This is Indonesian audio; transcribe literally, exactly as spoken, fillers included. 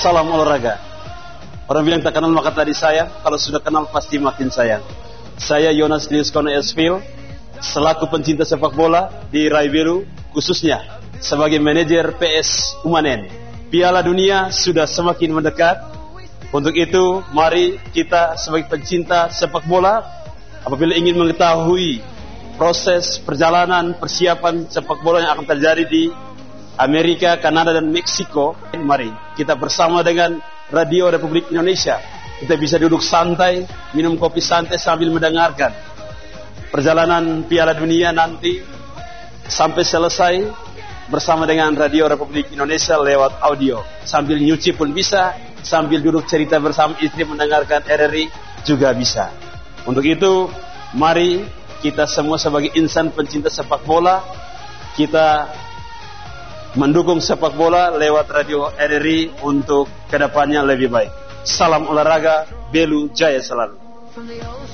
Salam olahraga. Orang bilang tak kenal maka tadi sayang, kalau sudah kenal pasti makin sayang. Saya Yonas Liuskono Espil, selaku pencinta sepak bola di Rai Biru, khususnya sebagai manajer P S Umanen. Piala Dunia sudah semakin mendekat. Untuk itu, mari kita sebagai pencinta sepak bola, apabila ingin mengetahui proses perjalanan persiapan sepak bola yang akan terjadi di Amerika, Kanada, dan Meksiko, mari kita bersama dengan Radio Republik Indonesia. Kita bisa duduk santai, minum kopi santai sambil mendengarkan perjalanan Piala Dunia nanti sampai selesai bersama dengan Radio Republik Indonesia lewat audio. Sambil nyuci pun bisa, sambil duduk cerita bersama istri mendengarkan R R I juga bisa. Untuk itu, mari kita semua sebagai insan pencinta sepak bola, kita mendukung sepak bola lewat radio R R I untuk kedepannya lebih baik. Salam olahraga, Belu Jaya selalu.